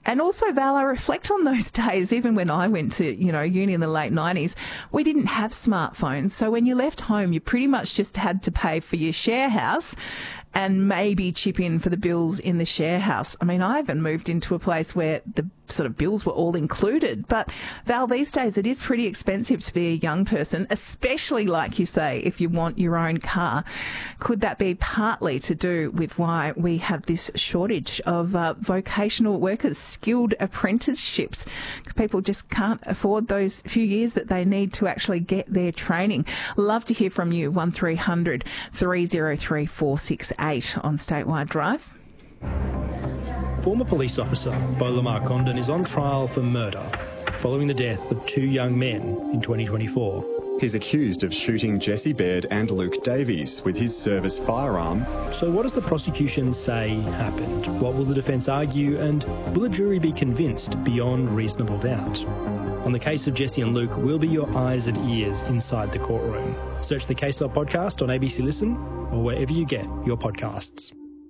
And also, Val, I reflect on those days, even when I went to, uni in the late 90s, we didn't have smartphones. So when you left home, you pretty much just had to pay for your share house and maybe chip in for the bills in the share house. I mean, I even moved into a place where the sort of bills were all included. But Val, these days it is pretty expensive to be a young person, especially, like you say, if you want your own car. Could that be partly to do with why we have this shortage of vocational workers, skilled apprenticeships? People just can't afford those few years that they need to actually get their training. Love to hear from you. 1300 303 468 on Statewide Drive. Former police officer Beau Lamar Condon is on trial for murder following the death of two young men in 2024. He's accused of shooting Jesse Baird and Luke Davies with his service firearm. So what does the prosecution say happened? What will the defence argue, and will a jury be convinced beyond reasonable doubt? On the case of Jesse and Luke, we'll be your eyes and ears inside the courtroom. Search the Case Up podcast on ABC Listen or wherever you get your podcasts.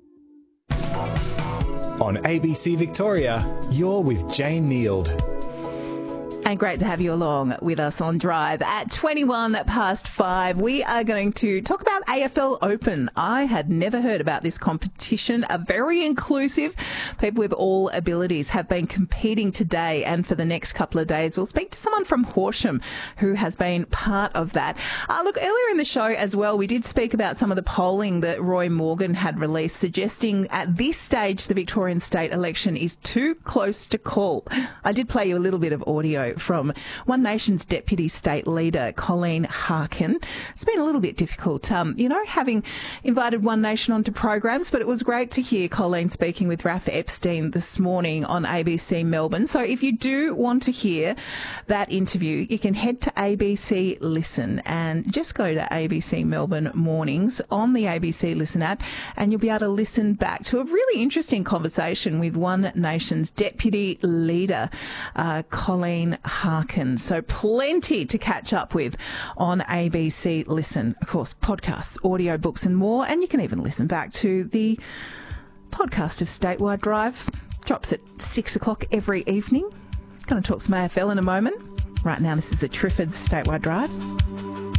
On ABC Victoria, you're with Jane Neild. And great to have you along with us on Drive. At 5:21, we are going to talk about AFL Open. I had never heard about this competition. A very inclusive. People with all abilities have been competing today and for the next couple of days. We'll speak to someone from Horsham who has been part of that. Look, earlier in the show as well, we did speak about some of the polling that Roy Morgan had released, suggesting at this stage the Victorian state election is too close to call. I did play you a little bit of audio from One Nation's Deputy State Leader, Colleen Harkin. It's been a little bit difficult, having invited One Nation onto programs, but it was great to hear Colleen speaking with Raph Epstein this morning on ABC Melbourne. So if you do want to hear that interview, you can head to ABC Listen and just go to ABC Melbourne Mornings on the ABC Listen app, and you'll be able to listen back to a really interesting conversation with One Nation's Deputy Leader, Colleen Harkin. So plenty to catch up with on ABC Listen. Of course, podcasts, audiobooks and more. And you can even listen back to the podcast of Statewide Drive. Drops at 6 o'clock every evening. Going to talk some AFL in a moment. Right now, this is the Triffids Statewide Drive.